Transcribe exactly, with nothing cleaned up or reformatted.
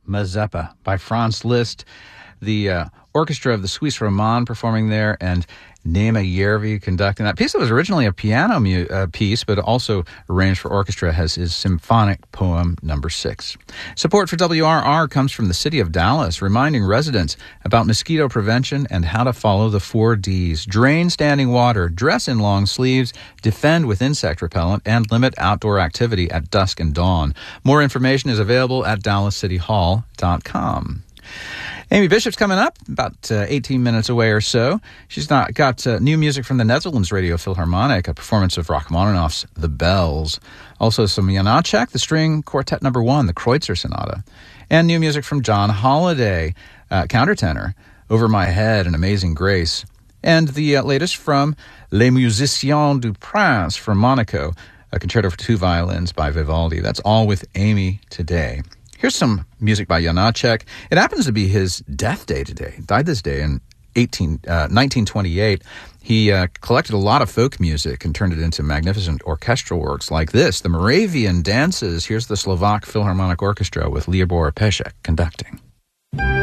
Mazeppa by Franz Liszt. The uh, orchestra of the Suisse Romande performing there, and Nema Järvi conducting that piece that was originally a piano mu- uh, piece, but also arranged for orchestra, has his symphonic poem number six. Support for W R R comes from the city of Dallas, reminding residents about mosquito prevention and how to follow the four Ds. Drain standing water, dress in long sleeves, defend with insect repellent, and limit outdoor activity at dusk and dawn. More information is available at dallas city hall dot com. Amy Bishop's coming up, about uh, eighteen minutes away or so. She's not, got uh, new music from the Netherlands Radio Philharmonic, a performance of Rachmaninoff's The Bells. Also some Janacek, the string quartet number one, the Kreutzer Sonata. And new music from John Holiday, uh, countertenor, Over My Head and Amazing Grace. And the uh, latest from Les Musiciens du Prince from Monaco, a concerto for two violins by Vivaldi. That's all with Amy today. Here's some music by Janacek. It happens to be his death day today. He died this day in eighteen, uh, nineteen twenty-eight. He uh, collected a lot of folk music and turned it into magnificent orchestral works like this, the Moravian Dances. Here's the Slovak Philharmonic Orchestra with Libor Pesek conducting.